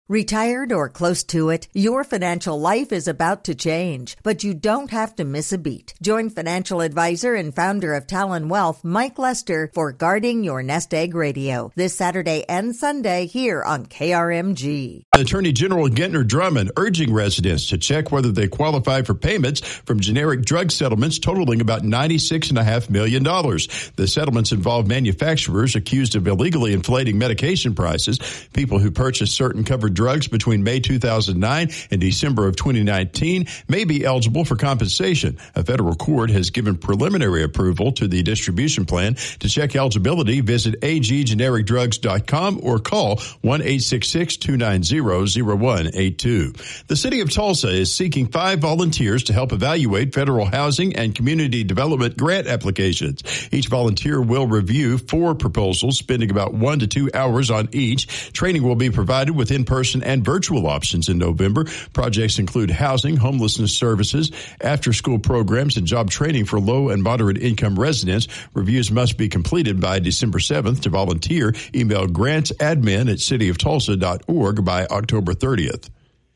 Retired or close to it, your financial life is about to change, but you don't have to miss a beat. Join financial advisor and founder of Talon Wealth, Mike Lester, for Guarding Your Nest Egg Radio this Saturday and Sunday here on KRMG. Attorney General Gentner Drummond urging residents to check whether they qualify for payments from generic drug settlements totaling about $96.5 million. The settlements involve manufacturers accused of illegally inflating medication prices. People who purchased certain covered drugs between May 2009 and December of 2019 may be eligible for compensation. A federal court has given preliminary approval to the distribution plan. To check eligibility, visit aggenericdrugs.com or call 1-866-290-0182. The city of Tulsa is seeking 5 volunteers to help evaluate federal housing and community development grant applications. Each volunteer will review 4 proposals, spending about 1 to 2 hours on each. Training will be provided with in-person and virtual options in November. Projects include housing, homelessness services, after-school programs, and job training for low and moderate income residents. Reviews must be completed by December 7th. To volunteer, email grantsadmin@cityoftulsa.org by October 30th.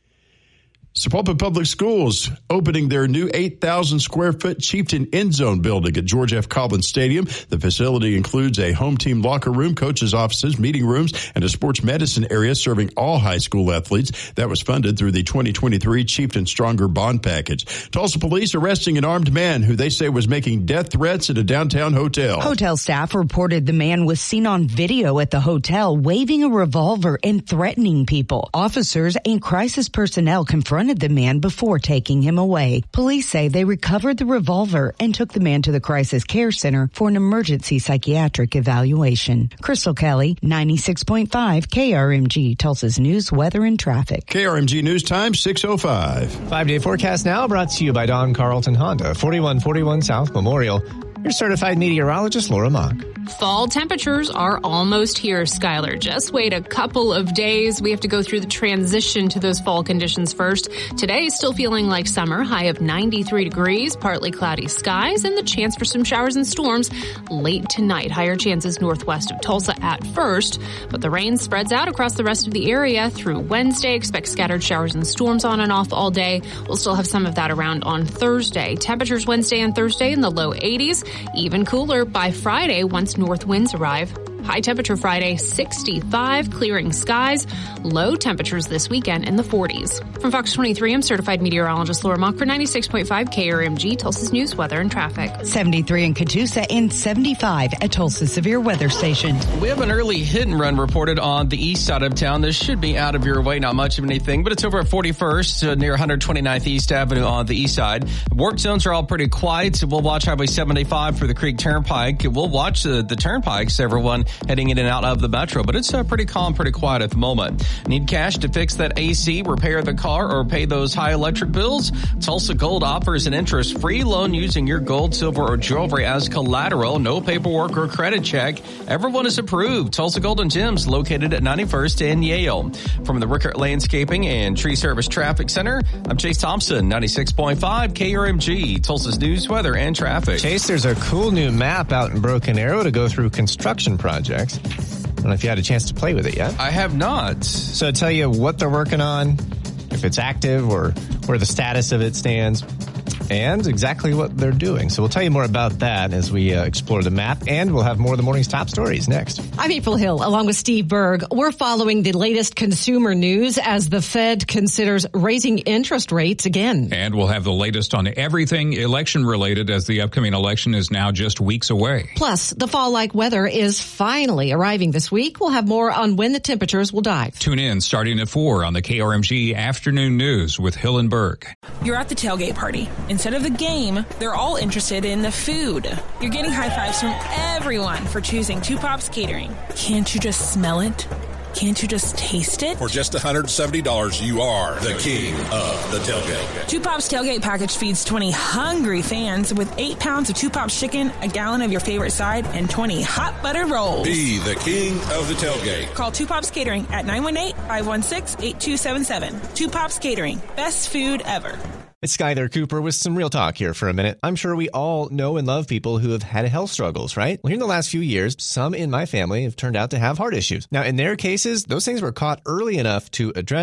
Sapulpa Public Schools opening their new 8,000 square foot Chieftain End Zone building at George F. Collins Stadium. The facility includes a home team locker room, coaches' offices, meeting rooms, and a sports medicine area serving all high school athletes. That was funded through the 2023 Chieftain Stronger Bond Package. Tulsa police arresting an armed man who they say was making death threats at a downtown hotel. Hotel staff reported the man was seen on video at the hotel waving a revolver and threatening people. Officers and crisis personnel confronted the man before taking him away. Police say they recovered the revolver and took the man to the crisis care center for an emergency psychiatric evaluation. Crystal Kelly, 96.5 KRMG, Tulsa's news, weather, and traffic. KRMG News Time, 6:05. 5-day forecast now brought to you by Don Carlton Honda, 4141 South Memorial. Your certified meteorologist, Laura Mock. Fall temperatures are almost here, Skylar. Just wait a couple of days. We have to go through the transition to those fall conditions first. Today, still feeling like summer, high of 93 degrees, partly cloudy skies, and the chance for some showers and storms late tonight. Higher chances northwest of Tulsa at first, but the rain spreads out across the rest of the area through Wednesday. Expect scattered showers and storms on and off all day. We'll still have some of that around on Thursday. Temperatures Wednesday and Thursday in the low 80s. Even cooler by Friday once north winds arrive. High temperature Friday, 65, clearing skies. Low temperatures this weekend in the 40s. From Fox 23, I'm certified meteorologist Laura Mock for 96.5 KRMG, Tulsa's news, weather, and traffic. 73 in Catoosa and 75 at Tulsa Severe Weather Station. We have an early hit and run reported on the east side of town. This should be out of your way, not much of anything, but it's over at 41st near 129th East Avenue on the east side. Work zones are all pretty quiet. We'll watch Highway 75 for the Creek Turnpike. We'll watch the turnpikes, everyone heading in and out of the metro, but it's pretty calm, pretty quiet at the moment. Need cash to fix that AC, repair the car, or pay those high electric bills? Tulsa Gold offers an interest-free loan using your gold, silver, or jewelry as collateral. No paperwork or credit check. Everyone is approved. Tulsa Gold and Gems, located at 91st and Yale. From the Rickert Landscaping and Tree Service Traffic Center, I'm Chase Thompson, 96.5 KRMG, Tulsa's news, weather, and traffic. Chase, there's a cool new map out in Broken Arrow to go through construction projects. I don't know if you had a chance to play with it yet. I have not. So tell you what they're working on, if it's active or where the status of it stands, and exactly what they're doing. So we'll tell you more about that as we explore the map, and we'll have more of the morning's top stories next. I'm April Hill, along with Steve Berg. We're following the latest consumer news as the Fed considers raising interest rates again. And we'll have the latest on everything election-related as the upcoming election is now just weeks away. Plus, the fall-like weather is finally arriving this week. We'll have more on when the temperatures will dive. Tune in starting at 4 on the KRMG Afternoon News with Hill and Berg. You're at the tailgate party. Instead of the game, they're all interested in the food. You're getting high fives from everyone for choosing Two Pops Catering. Can't you just smell it? Can't you just taste it? For just $170, you are the king of the tailgate. Two Pops Tailgate Package feeds 20 hungry fans with 8 pounds of Two Pops chicken, a gallon of your favorite side, and 20 hot buttered rolls. Be the king of the tailgate. Call Two Pops Catering at 918-516-8277. Two Pops Catering. Best food ever. It's Skyler Cooper with some real talk here for a minute. I'm sure we all know and love people who have had health struggles, right? Well, here in the last few years, some in my family have turned out to have heart issues. Now, in their cases, those things were caught early enough to address